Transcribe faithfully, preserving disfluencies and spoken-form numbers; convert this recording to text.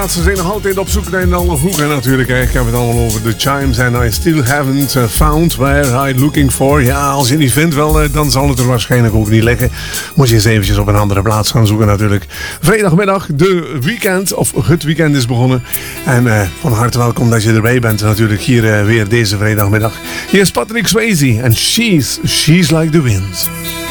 plaatsen. Ze zijn nog altijd op zoek naar een andere hoeken natuurlijk. Ik heb het allemaal over The Chimes and I still haven't found where I'm looking for. Ja, als je het niet vindt, wel, dan zal het er waarschijnlijk ook niet liggen. Moet je eens eventjes op een andere plaats gaan zoeken natuurlijk. Vrijdagmiddag, de weekend, of het weekend is begonnen. En uh, van harte welkom dat je erbij bent natuurlijk hier uh, weer deze vrijdagmiddag. Hier is Patrick Swayze en She's, She's Like the Wind.